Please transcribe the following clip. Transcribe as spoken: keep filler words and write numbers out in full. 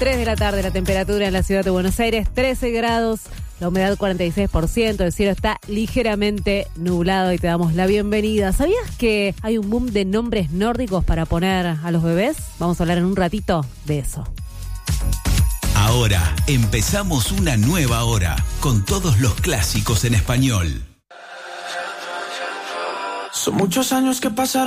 tres de la tarde, la temperatura en la ciudad de Buenos Aires, trece grados, la humedad cuarenta y seis por ciento, el cielo está ligeramente nublado y te damos la bienvenida. ¿Sabías que hay un boom de nombres nórdicos para poner a los bebés? Vamos a hablar en un ratito de eso. Ahora empezamos una nueva hora con todos los clásicos en español. Son muchos años que pasaron.